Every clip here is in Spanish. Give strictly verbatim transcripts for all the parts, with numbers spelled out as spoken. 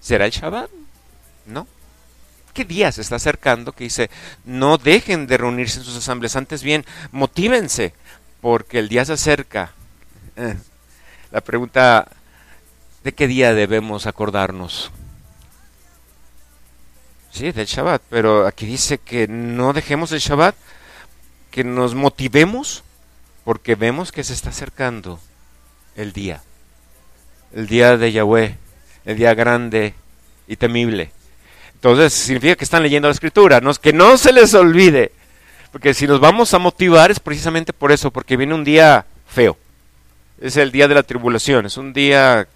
¿Será el Shabbat? No. ¿Qué día se está acercando? Que dice, no dejen de reunirse en sus asambleas, antes bien, motívense, porque el día se acerca. Eh, la pregunta, ¿de qué día debemos acordarnos? Sí, del Shabbat, pero aquí dice que no dejemos el Shabbat, que nos motivemos, porque vemos que se está acercando el día, el día de Yahweh, el día grande y temible. Entonces significa que están leyendo la Escritura, ¿no? Que no se les olvide, porque si nos vamos a motivar es precisamente por eso, porque viene un día feo, es el día de la tribulación, es un día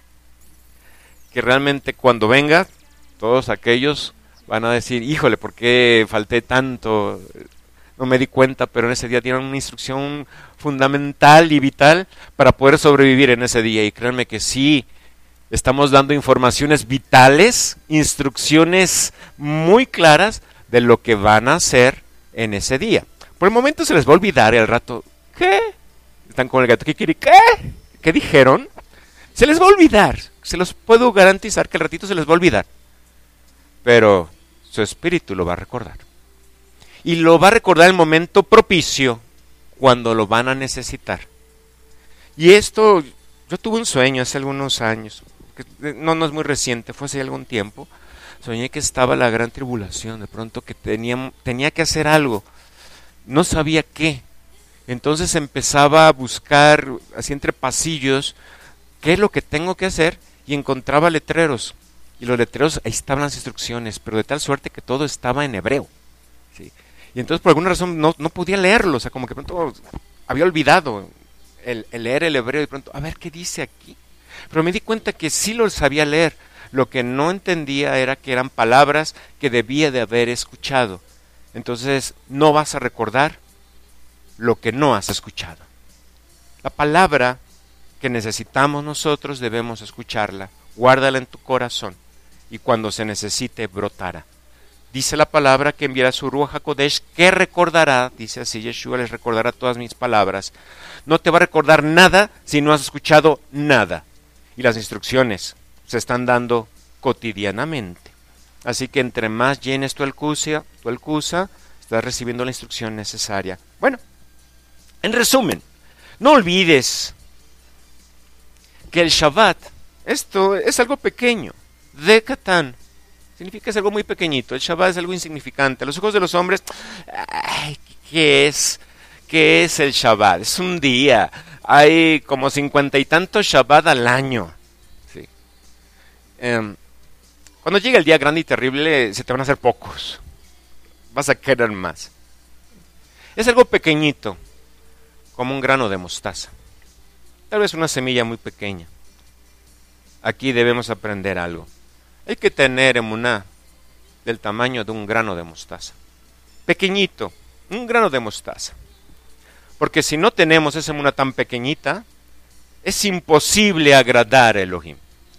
que realmente cuando venga, todos aquellos van a decir, híjole, ¿por qué falté tanto? No me di cuenta, pero en ese día tienen una instrucción fundamental y vital para poder sobrevivir en ese día. Y créanme que sí, estamos dando informaciones vitales, instrucciones muy claras de lo que van a hacer en ese día. Por el momento se les va a olvidar y al rato, ¿qué? Están con el gato, ¿qué quiere? ¿Qué? ¿Qué dijeron? Se les va a olvidar, se los puedo garantizar que al ratito se les va a olvidar. Pero su espíritu lo va a recordar. Y lo va a recordar el momento propicio cuando lo van a necesitar. Y esto, yo tuve un sueño hace algunos años, que no, no es muy reciente, fue hace algún tiempo. Soñé que estaba la gran tribulación, de pronto que tenía, tenía que hacer algo, no sabía qué. Entonces empezaba a buscar, así entre pasillos, qué es lo que tengo que hacer, y encontraba letreros. Y los letreros, ahí estaban las instrucciones, pero de tal suerte que todo estaba en hebreo. ¿Sí? Y entonces por alguna razón no, no podía leerlo, o sea, como que de pronto había olvidado el, el leer el hebreo, y de pronto, a ver qué dice aquí. Pero me di cuenta que sí lo sabía leer, lo que no entendía era que eran palabras que debía de haber escuchado. Entonces no vas a recordar lo que no has escuchado. La palabra que necesitamos nosotros debemos escucharla, guárdala en tu corazón, y cuando se necesite brotará. Dice la palabra que enviará su Ruach HaKodesh, que recordará, dice así Yeshua, les recordará todas mis palabras. No te va a recordar nada si no has escuchado nada. Y las instrucciones se están dando cotidianamente. Así que entre más llenes tu elcusa, tu elcusa, estás recibiendo la instrucción necesaria. Bueno, en resumen, no olvides que el Shabbat, esto es algo pequeño, de Catán, significa que es algo muy pequeñito. El Shabbat es algo insignificante. A los ojos de los hombres, ay, ¿qué es? ¿Qué es el Shabbat? Es un día. Hay como cincuenta y tantos Shabbat al año. Sí. Um, cuando llega el día grande y terrible, se te van a hacer pocos. Vas a querer más. Es algo pequeñito, como un grano de mostaza. Tal vez una semilla muy pequeña. Aquí debemos aprender algo. Hay que tener emuná del tamaño de un grano de mostaza. Pequeñito, un grano de mostaza. Porque si no tenemos esa emuná tan pequeñita, es imposible agradar a Elohim.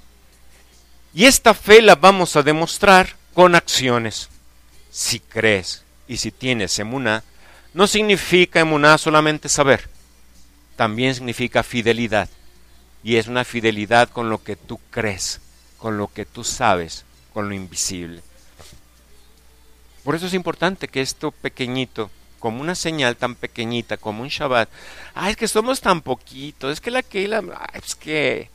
Y esta fe la vamos a demostrar con acciones. Si crees y si tienes emuná, no significa emuná solamente saber. También significa fidelidad. Y es una fidelidad con lo que tú crees, con lo que tú sabes, con lo invisible. Por eso es importante que esto pequeñito, como una señal tan pequeñita como un Shabbat, ah, es que somos tan poquitos, es que la que es que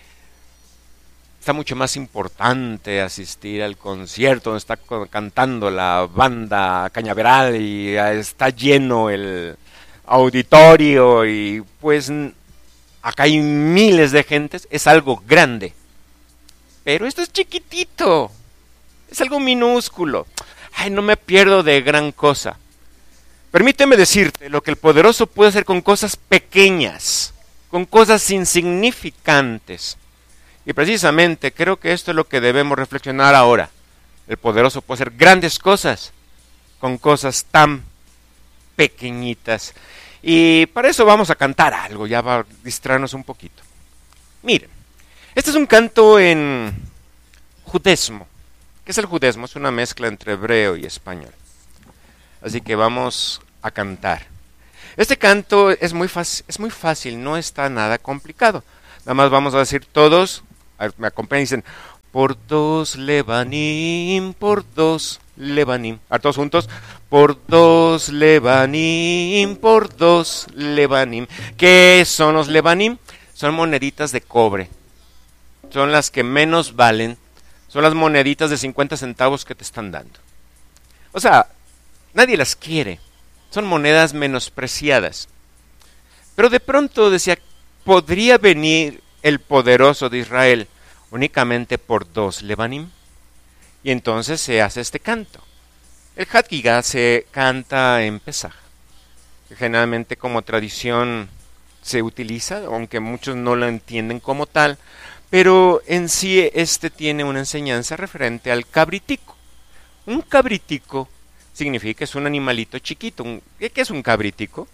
está mucho más importante asistir al concierto donde está cantando la banda cañaveral y está lleno el auditorio y pues acá hay miles de gentes, es algo grande. Pero esto es chiquitito, es algo minúsculo. Ay, no me pierdo de gran cosa. Permíteme decirte lo que el poderoso puede hacer con cosas pequeñas, con cosas insignificantes. Y precisamente creo que esto es lo que debemos reflexionar ahora. El poderoso puede hacer grandes cosas con cosas tan pequeñitas. Y para eso vamos a cantar algo, ya va a distraernos un poquito. Miren, este es un canto en judesmo. ¿Qué es el judesmo? Es una mezcla entre hebreo y español. Así que vamos a cantar. Este canto es muy fácil, es muy fácil, no está nada complicado. Nada más vamos a decir todos, a ver, me acompañan y dicen, por dos lebanim, por dos lebanim. A todos juntos, por dos lebanim, por dos lebanim. ¿Qué son los lebanim? Son moneditas de cobre. Son las que menos valen. Son las moneditas de cincuenta centavos que te están dando. O sea, nadie las quiere. Son monedas menospreciadas. Pero de pronto decía, ¿podría venir el poderoso de Israel únicamente por dos lebanim? Y entonces se hace este canto. El Hatgigá se canta en Pesaj, que generalmente como tradición se utiliza, aunque muchos no lo entienden como tal, pero en sí este tiene una enseñanza referente al cabritico. Un cabritico significa que es un animalito chiquito. Un, ¿Qué es un cabritico?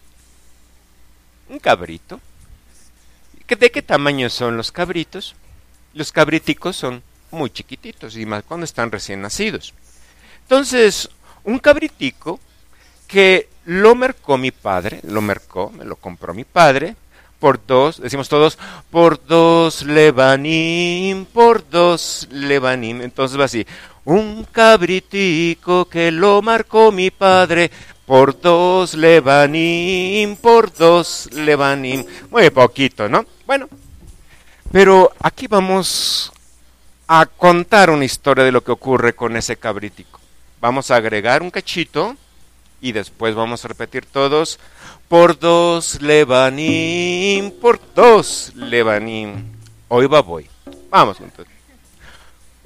Un cabrito. ¿De qué tamaño son los cabritos? Los cabriticos son muy chiquititos, y más cuando están recién nacidos. Entonces, un cabritico que lo mercó mi padre, lo mercó, me lo compró mi padre, por dos, decimos todos, por dos lebanim, por dos lebanim. Entonces va así, un cabritico que lo marcó mi padre, por dos lebanim, por dos lebanim. Muy poquito, ¿no? Bueno, pero aquí vamos a contar una historia de lo que ocurre con ese cabritico. Vamos a agregar un cachito y después vamos a repetir todos. Por dos lebanim, por dos lebanim. Hoy va voy. Vamos juntos.